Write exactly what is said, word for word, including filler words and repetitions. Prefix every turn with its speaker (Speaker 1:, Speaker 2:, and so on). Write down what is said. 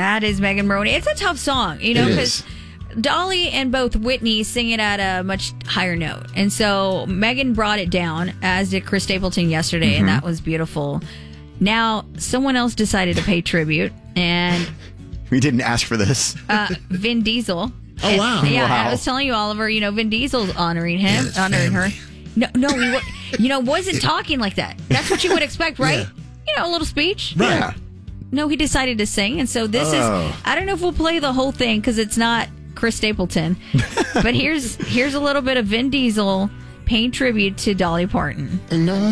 Speaker 1: That is Megan Maroney. It's a tough song, you know,
Speaker 2: It
Speaker 1: because
Speaker 2: is.
Speaker 1: Dolly and both Whitney sing it at a much higher note. And so Megan brought it down, as did Chris Stapleton yesterday,
Speaker 2: Mm-hmm.
Speaker 1: and that was beautiful. Now, someone else decided to pay tribute, and
Speaker 2: We didn't ask for this.
Speaker 1: uh, Vin Diesel.
Speaker 3: Oh, wow.
Speaker 1: Yeah,
Speaker 2: Wow.
Speaker 1: I was telling you, Oliver, you know, Vin Diesel's honoring him, honoring her. No, no, we were, you know, wasn't talking like that. That's what you would expect, right?
Speaker 3: Yeah.
Speaker 1: You know, a little speech.
Speaker 3: Right.
Speaker 2: Yeah.
Speaker 1: No, he decided to sing, and so this
Speaker 2: Oh.
Speaker 1: is. I don't know if we'll play the whole thing because it's not Chris Stapleton, but here's here's a little bit of Vin Diesel paying tribute to Dolly Parton.
Speaker 3: And no